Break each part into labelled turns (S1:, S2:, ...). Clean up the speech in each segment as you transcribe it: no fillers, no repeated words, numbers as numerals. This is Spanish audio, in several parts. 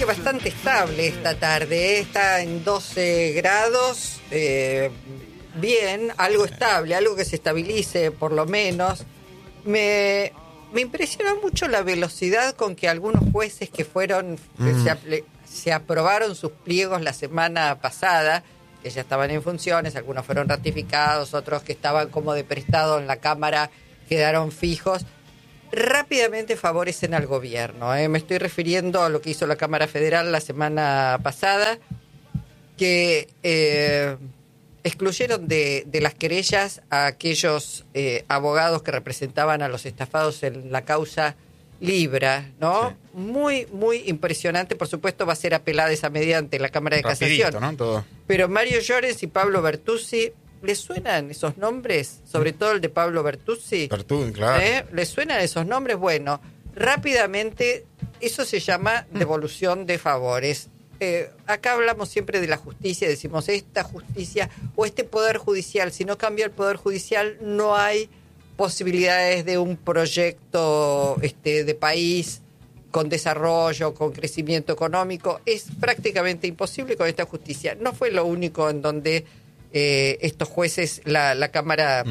S1: que bastante estable esta tarde, está en 12 grados, bien, algo estable, algo que se estabilice por lo menos. Me impresionó mucho la velocidad con que algunos jueces que fueron, se aprobaron sus pliegos la semana pasada, que ya estaban en funciones, algunos fueron ratificados, otros que estaban como de prestado en la Cámara quedaron fijos. Rápidamente favorecen al gobierno. Me estoy refiriendo a lo que hizo la Cámara Federal la semana pasada, que excluyeron de las querellas a aquellos abogados que representaban a los estafados en la causa Libra, ¿no? Sí. Muy, muy impresionante. Por supuesto va a ser apelada esa medida ante la Cámara de Casación.
S2: ¿No? Todo.
S1: Pero Mario Llorens y Pablo Bertuzzi, ¿les suenan esos nombres? Sobre todo el de Pablo Bertuzzi.
S2: Claro.
S1: ¿Les suenan esos nombres? Bueno, rápidamente, eso se llama devolución de favores. Acá hablamos siempre de la justicia, decimos esta justicia o este poder judicial. Si no cambia el poder judicial, no hay posibilidades de un proyecto de país con desarrollo, con crecimiento económico. Es prácticamente imposible con esta justicia. No fue lo único en donde estos jueces, la Cámara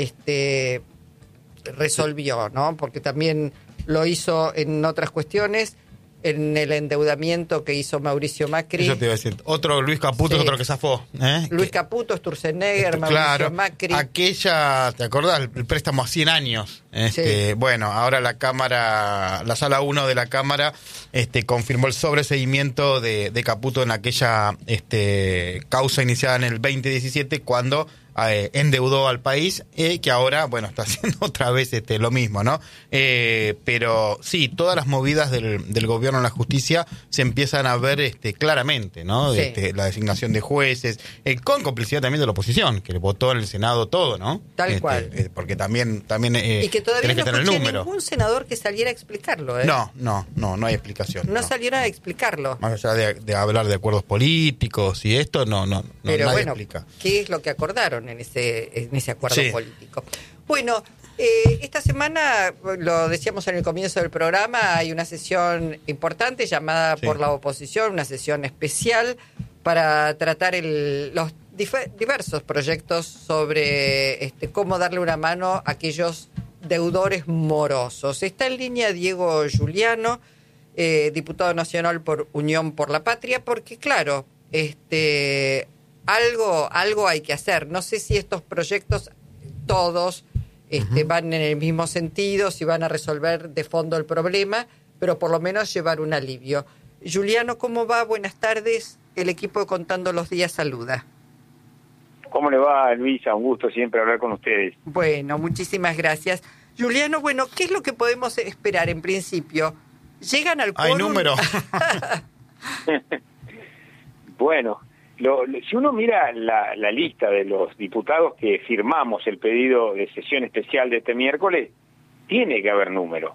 S1: resolvió, ¿no? Porque también lo hizo en otras cuestiones, en el endeudamiento que hizo Mauricio Macri.
S2: Eso te iba a decir. Otro Luis Caputo, sí. Es otro que zafó.
S1: Luis Caputo, Sturzenegger, Mauricio Macri.
S2: Aquella, ¿te acordás? El préstamo a 100 años.
S1: Sí.
S2: Bueno, ahora la Cámara, la Sala 1 de la Cámara confirmó el sobreseguimiento de Caputo en aquella causa iniciada en el 2017 cuando endeudó al país, que ahora, bueno, está haciendo otra vez lo mismo, ¿no? Pero sí, todas las movidas del gobierno en la justicia se empiezan a ver claramente, ¿no?
S1: Sí.
S2: La designación de jueces, con complicidad también de la oposición, que le votó en el Senado todo, ¿no?
S1: Tal cual.
S2: Porque también
S1: y que todavía
S2: tenés
S1: no
S2: que tener el
S1: escuché
S2: número.
S1: Ningún senador que saliera a explicarlo, ¿eh?
S2: No hay explicación.
S1: No salieron a explicarlo.
S2: Más allá de hablar de acuerdos políticos y esto, no
S1: Pero
S2: nadie
S1: bueno,
S2: explica.
S1: ¿qué es lo que acordaron en ese acuerdo
S2: Sí.
S1: político? Bueno, esta semana, lo decíamos en el comienzo del programa, hay una sesión importante llamada por la oposición, una sesión especial para tratar los diversos proyectos sobre cómo darle una mano a aquellos deudores morosos. Está en línea Diego Giuliano, diputado nacional por Unión por la Patria, porque claro, algo hay que hacer. No sé si estos proyectos todos van en el mismo sentido, si van a resolver de fondo el problema, pero por lo menos llevar un alivio. Giuliano, ¿cómo va? Buenas tardes. El equipo de Contando los Días saluda.
S3: ¿Cómo le va, Luisa? Un gusto siempre hablar con ustedes.
S1: Bueno, muchísimas gracias. Giuliano, bueno, ¿qué es lo que podemos esperar en principio? ¿Llegan al quórum?
S2: ¿Hay número?
S3: Bueno, si uno mira la lista de los diputados que firmamos el pedido de sesión especial de este miércoles, tiene que haber número.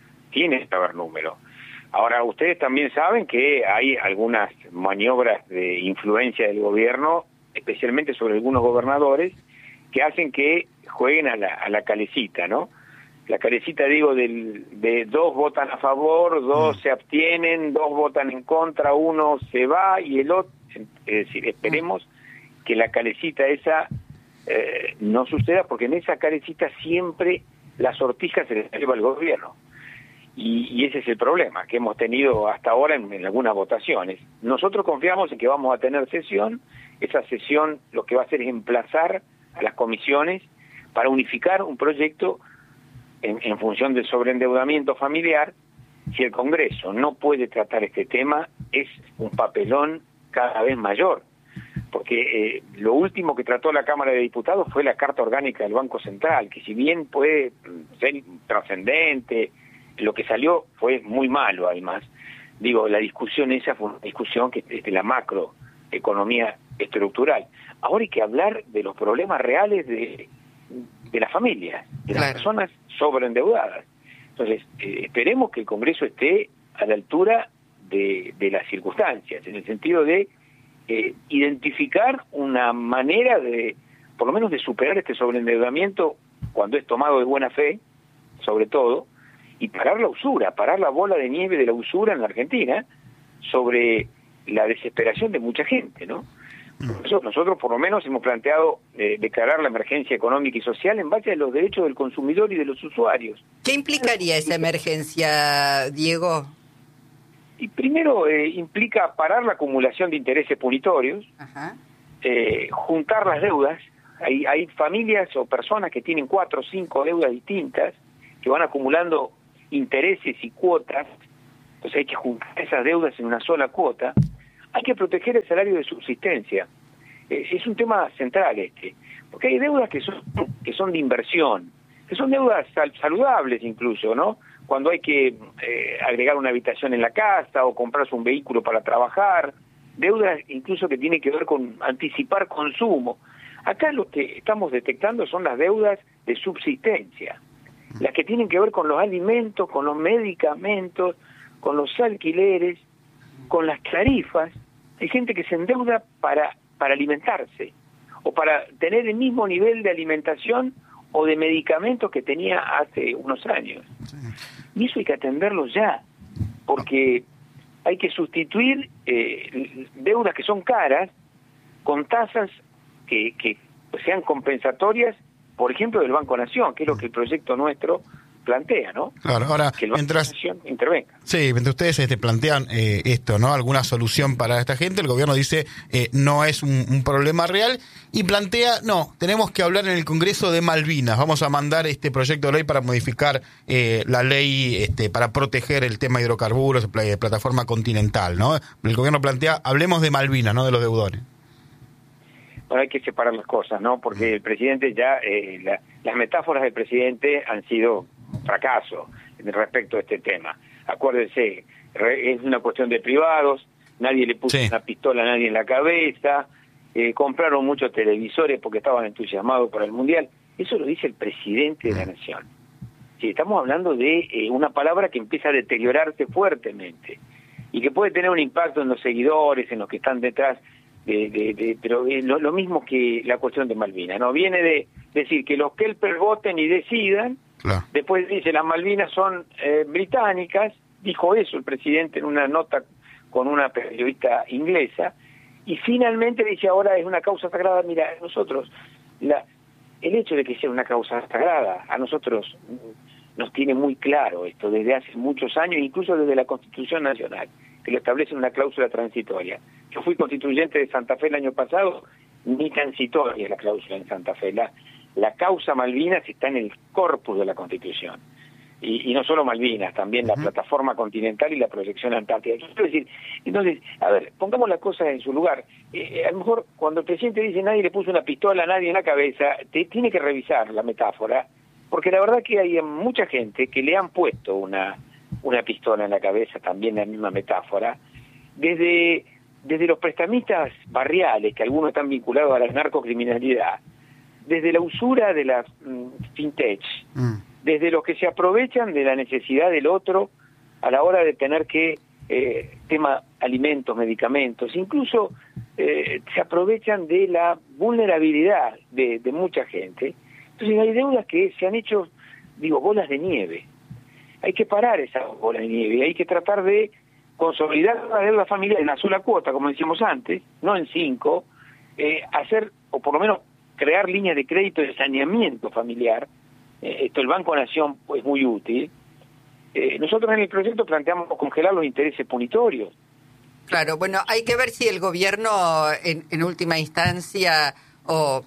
S3: Ahora, ustedes también saben que hay algunas maniobras de influencia del gobierno, especialmente sobre algunos gobernadores, que hacen que jueguen a la calecita, ¿no? La calecita, digo, de 2 votan a favor, 2 se abstienen, 2 votan en contra, 1 se va y el otro. Es decir, esperemos que la calecita esa no suceda, porque en esa calecita siempre la sortija se le lleva al gobierno. Y ese es el problema que hemos tenido hasta ahora en algunas votaciones. Nosotros confiamos en que vamos a tener sesión. Esa sesión lo que va a hacer es emplazar a las comisiones para unificar un proyecto en función del sobreendeudamiento familiar. Si el Congreso no puede tratar este tema, es un papelón cada vez mayor, porque lo último que trató la Cámara de Diputados fue la Carta Orgánica del Banco Central, que si bien puede ser trascendente, lo que salió fue muy malo además. Digo, la discusión esa fue una discusión que es de la macroeconomía estructural. Ahora hay que hablar de los problemas reales de las familias, de las personas sobreendeudadas. Entonces, esperemos que el Congreso esté a la altura de las circunstancias, en el sentido de identificar una manera de, por lo menos, de superar este sobreendeudamiento cuando es tomado de buena fe, sobre todo, y parar la usura, parar la bola de nieve de la usura en la Argentina, sobre la desesperación de mucha gente, ¿no? Nosotros por lo menos hemos planteado declarar la emergencia económica y social en base a los derechos del consumidor y de los usuarios.
S1: ¿Qué implicaría esa emergencia, Diego?
S3: Y primero implica parar la acumulación de intereses punitorios, juntar las deudas. Hay familias o personas que tienen 4 o 5 deudas distintas, que van acumulando intereses y cuotas, entonces hay que juntar esas deudas en una sola cuota. Hay que proteger el salario de subsistencia. Es un tema central porque hay deudas que son de inversión, que son deudas saludables incluso, ¿no? Cuando hay que agregar una habitación en la casa o comprarse un vehículo para trabajar, deudas incluso que tienen que ver con anticipar consumo. Acá lo que estamos detectando son las deudas de subsistencia, las que tienen que ver con los alimentos, con los medicamentos, con los alquileres, con las tarifas. Hay gente que se endeuda para alimentarse o para tener el mismo nivel de alimentación o de medicamentos que tenía hace unos años. Y eso hay que atenderlo ya, porque hay que sustituir deudas que son caras con tasas que sean compensatorias, por ejemplo, del Banco Nación, que es lo que el proyecto nuestro plantea, ¿no?
S2: Claro, ahora,
S3: que el Banco Nación intervenga.
S2: Sí, mientras ustedes plantean esto, ¿no? Alguna solución para esta gente, el gobierno dice no es un problema real y plantea, no, tenemos que hablar en el Congreso de Malvinas, vamos a mandar este proyecto de ley para modificar la ley para proteger el tema de hidrocarburos, plataforma continental, ¿no? El gobierno plantea, hablemos de Malvinas, no de los deudores.
S3: Bueno, hay que separar las cosas, ¿no? Porque el presidente ya, las metáforas del presidente han sido un fracaso respecto a este tema. Acuérdense, es una cuestión de privados, nadie le puso una pistola a nadie en la cabeza, compraron muchos televisores porque estaban entusiasmados por el Mundial. Eso lo dice el presidente de la Nación. Sí, estamos hablando de una palabra que empieza a deteriorarse fuertemente y que puede tener un impacto en los seguidores, en los que están detrás, pero lo mismo que la cuestión de Malvinas, ¿no? Viene de decir que los Kelper voten y decidan, después dice las Malvinas son británicas, dijo eso el presidente en una nota con una periodista inglesa, y finalmente dice ahora es una causa sagrada. Mira, nosotros, el hecho de que sea una causa sagrada, a nosotros nos tiene muy claro esto desde hace muchos años, incluso desde la Constitución Nacional, que lo establece una cláusula transitoria. Yo fui constituyente de Santa Fe el año pasado, ni transitoria es la cláusula en Santa Fe. La causa Malvinas está en el corpus de la Constitución. Y no solo Malvinas, también la plataforma continental y la proyección antártica. Quiero decir, entonces, a ver, pongamos las cosas en su lugar. A lo mejor cuando el presidente dice nadie le puso una pistola a nadie en la cabeza, tiene que revisar la metáfora, porque la verdad que hay mucha gente que le han puesto una pistola en la cabeza, también la misma metáfora, desde los prestamistas barriales, que algunos están vinculados a la narcocriminalidad, desde la usura de la fintech, desde los que se aprovechan de la necesidad del otro a la hora de tener que, tema alimentos, medicamentos, incluso se aprovechan de la vulnerabilidad de mucha gente. Entonces hay deudas que se han hecho, bolas de nieve. Hay que parar esas bolas de nieve, hay que tratar de consolidar la deuda familiar en una sola cuota, como decíamos antes, no en 5, hacer, o por lo menos crear líneas de crédito de saneamiento familiar. El Banco Nación es muy útil. Nosotros en el proyecto planteamos congelar los intereses punitorios.
S1: Claro, bueno, hay que ver si el gobierno en última instancia o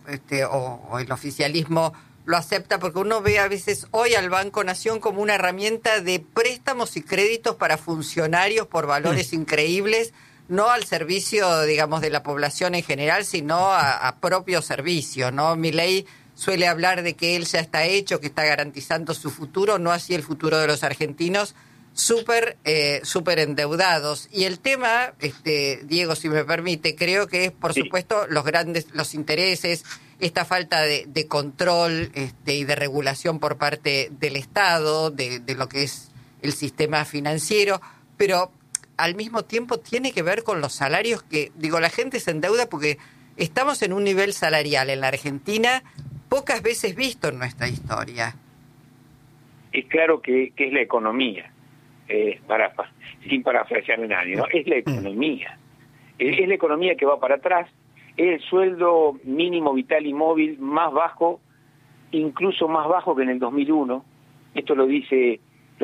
S1: el oficialismo lo acepta, porque uno ve a veces hoy al Banco Nación como una herramienta de préstamos y créditos para funcionarios por valores increíbles, no al servicio, digamos, de la población en general, sino a propio servicio, ¿no? Milei suele hablar de que él ya está hecho, que está garantizando su futuro, no así el futuro de los argentinos, súper endeudados. Y el tema, Diego, si me permite, creo que es, por supuesto, los intereses, esta falta de control y de regulación por parte del Estado, de lo que es el sistema financiero, pero al mismo tiempo tiene que ver con los salarios que, la gente se endeuda porque estamos en un nivel salarial en la Argentina pocas veces visto en nuestra historia.
S3: Es claro que es la economía. sin parafrasear a nadie, ¿no? Es la economía. Es la economía que va para atrás, es el sueldo mínimo vital y móvil más bajo, incluso más bajo que en el 2001. Esto lo dice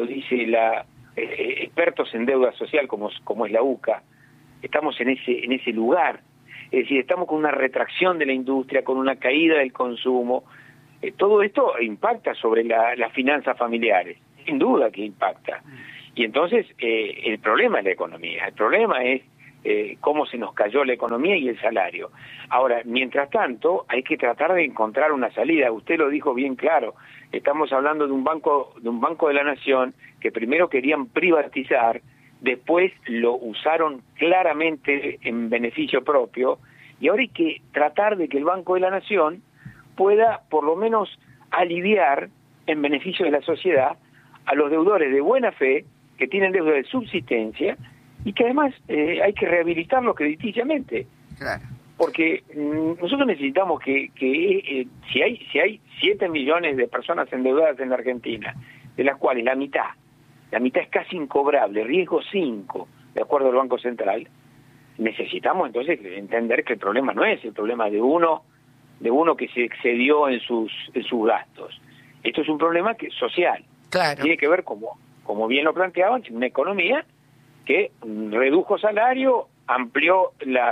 S3: expertos en deuda social como es la UCA. Estamos en ese lugar. Es decir, estamos con una retracción de la industria, con una caída del consumo. Todo esto impacta sobre las finanzas familiares, sin duda que impacta. Y entonces el problema es la economía, el problema es cómo se nos cayó la economía y el salario. Ahora, mientras tanto, hay que tratar de encontrar una salida. Usted lo dijo bien claro, estamos hablando de un banco de la nación que primero querían privatizar, después lo usaron claramente en beneficio propio, y ahora hay que tratar de que el Banco de la Nación pueda por lo menos aliviar en beneficio de la sociedad a los deudores de buena fe que tienen deuda de subsistencia y que además hay que rehabilitarlos crediticiamente. Claro. Porque nosotros necesitamos que si hay 7 millones de personas endeudadas en la Argentina, de las cuales la mitad es casi incobrable, riesgo 5, de acuerdo al Banco Central, necesitamos entonces entender que el problema no es el problema de uno que se excedió en sus gastos. Esto es un problema social. Claro. Tiene que ver, como bien lo planteaban, una economía que redujo salario, amplió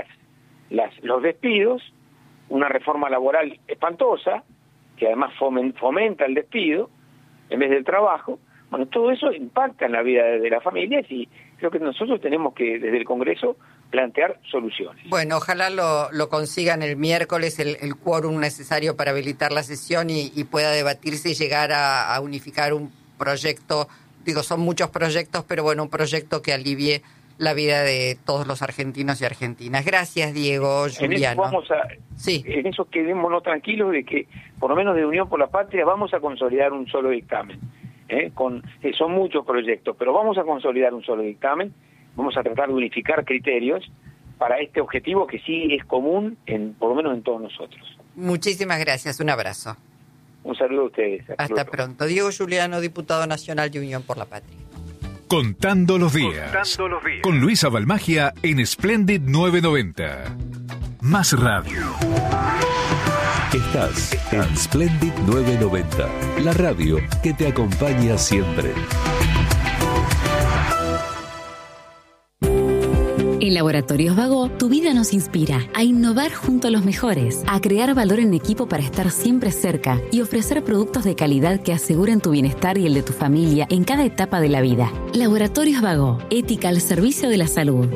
S3: los despidos, una reforma laboral espantosa, que además fomenta el despido en vez del trabajo. Bueno, todo eso impacta en la vida de las familias y creo que nosotros tenemos que, desde el Congreso, plantear soluciones.
S1: Bueno, ojalá lo consigan el miércoles, el quórum necesario para habilitar la sesión y pueda debatirse y llegar a unificar un proyecto. Digo, son muchos proyectos, pero bueno, un proyecto que alivie la vida de todos los argentinos y argentinas. Gracias, Diego, Juliano.
S3: En eso quedémonos tranquilos de que, por lo menos de Unión por la Patria, vamos a consolidar un solo dictamen. Son muchos proyectos, pero vamos a consolidar un solo dictamen, vamos a tratar de unificar criterios para este objetivo que sí es común, por lo menos en todos nosotros.
S1: Muchísimas gracias, un abrazo.
S3: Un saludo a ustedes.
S1: Hasta pronto. Diego Juliano, diputado nacional de Unión por la Patria.
S4: Contando los días. Con Luisa Balmagia en Splendid 990. Más radio.
S5: Estás en Splendid 990, la radio que te acompaña siempre.
S6: En Laboratorios Vago, tu vida nos inspira a innovar junto a los mejores, a crear valor en equipo para estar siempre cerca y ofrecer productos de calidad que aseguren tu bienestar y el de tu familia en cada etapa de la vida. Laboratorios Vago, ética al servicio de la salud.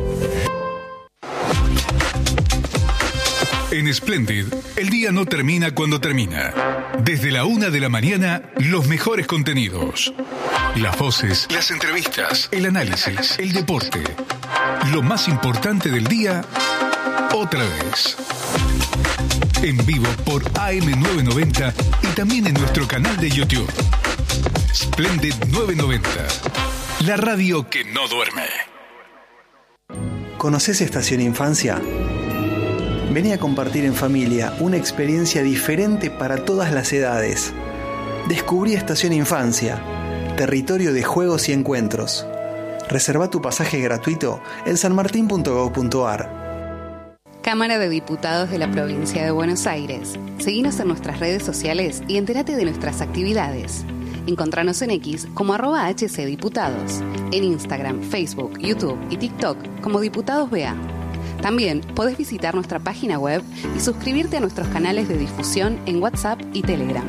S4: En Splendid, el día no termina cuando termina. Desde la 1 de la mañana, los mejores contenidos. Las voces, las entrevistas, el análisis, el deporte. Lo más importante del día, otra vez. En vivo por AM990 y también en nuestro canal de YouTube. Splendid 990, la radio que no duerme.
S7: ¿Conoces Estación Infancia? Vení a compartir en familia una experiencia diferente para todas las edades. Descubrí Estación Infancia, territorio de juegos y encuentros. Reserva tu pasaje gratuito en sanmartin.gov.ar.
S8: Cámara de Diputados de la Provincia de Buenos Aires. Seguinos en nuestras redes sociales y entérate de nuestras actividades. Encontranos en X como @HCDiputados, en Instagram, Facebook, YouTube y TikTok como Diputados BA. También podés visitar nuestra página web y suscribirte a nuestros canales de difusión en WhatsApp y Telegram.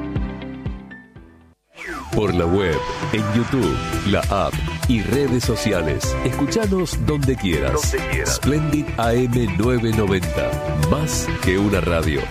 S5: Por la web, en YouTube, la app y redes sociales. Escuchanos donde quieras. Splendid AM990. Más que una radio.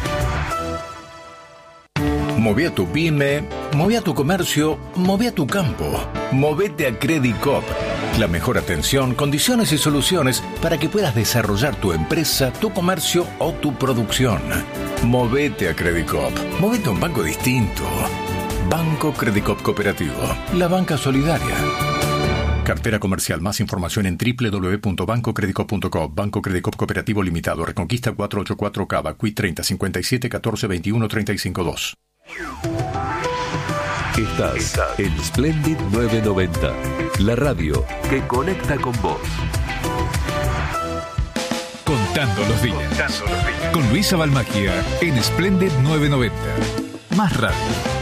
S9: Moví a tu pyme, moví a tu comercio, moví a tu campo. Movete a Credit Coop. La mejor atención, condiciones y soluciones para que puedas desarrollar tu empresa, tu comercio o tu producción. Movete a Credit Coop. Movete a un banco distinto. Banco Credit Coop Cooperativo. La banca solidaria. Cartera comercial. Más información en www.bancocreditcoop.com. Banco Credit Coop Cooperativo Limitado. Reconquista 484 Cava. Qui 30 57 14 21 35 2.
S5: Estás en Splendid 990. la radio que conecta con vos.
S4: Contando los días. Con Luisa Balmagia en Splendid 990. Más radio.